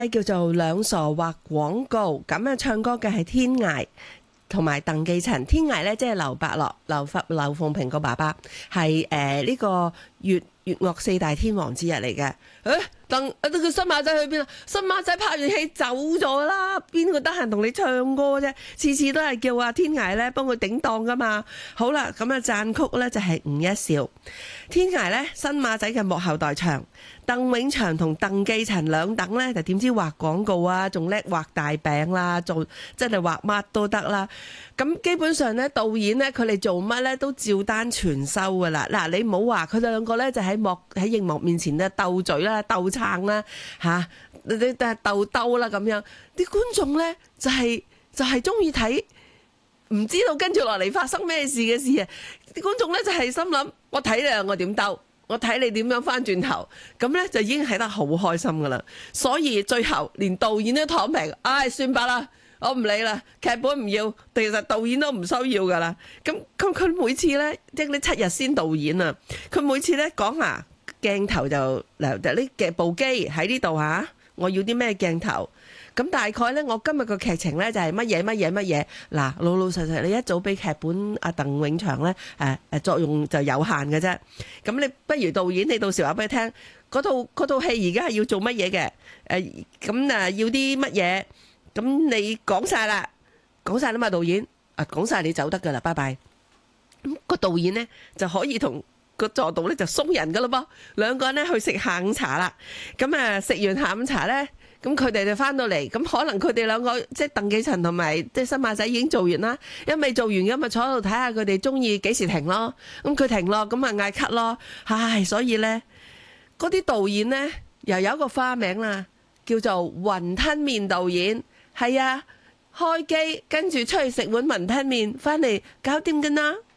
叫做兩傻畫廣告，咁樣唱歌嘅係天涯同埋鄧寄塵。天涯咧即係劉伯樂、劉鳳萍個爸爸，係呢個粵樂四大天王之一嚟嘅。個新馬仔去邊啊？新馬仔拍完戲走咗啦，邊個得閒同你唱歌啫？次次都係叫阿天涯咧幫佢頂檔噶嘛。好啦，咁啊讚曲咧就係吳一兆。天涯咧新馬仔嘅幕後代唱，鄧永祥同鄧寄塵兩等咧就點知畫廣告啊，仲叻畫大餅啦，做真係畫乜都得啦。咁基本上咧導演咧佢哋做乜咧都照單全收噶啦。嗱，你唔好話佢哋兩個咧就喺熒幕面前咧鬥嘴啦、鬥撐啦嚇，你鬥鬥啦咁樣，啲觀眾咧就係中意睇，唔知道跟住落嚟發生咩事嘅事啊！啲觀眾咧就係心諗，我睇你兩個點鬥，我睇你點樣翻轉頭，咁咧就已經睇得好開心噶啦。所以最後連導演都躺平，算吧啦，我唔理啦，劇本唔要，其實導演都唔需要噶啦。咁佢每次咧，即係呢7日先導演啊，佢每次咧講鏡頭就呢嘅部機喺呢度嚇，我要啲咩鏡頭？咁大概咧，我今日個劇情咧就係乜嘢。嗱，老實實，你一早俾劇本阿鄧永祥咧作用就有限嘅啫。咁你不如導演，你到時話俾佢聽，嗰套戲而家係要做乜嘢嘅？要啲乜嘢？咁你講晒啦嘛，導演講晒你走得噶啦，拜拜。咁個導演咧就可以同個助導咧就鬆人噶啦噃，兩個人咧去食下午茶啦。咁食完下午茶咧，咁佢哋就翻到嚟，咁可能佢哋兩個即係鄧寄塵同埋即係新馬仔已經做完啦，一未做完咁咪坐喺度睇下佢哋中意幾時停咯。咁佢停咯，咁咪嗌 cut 咯。所以咧嗰啲導演咧又有一個花名啦，叫做雲吞麵導演。係啊，開機跟住出去食碗雲吞麵，翻嚟搞掂噶啦。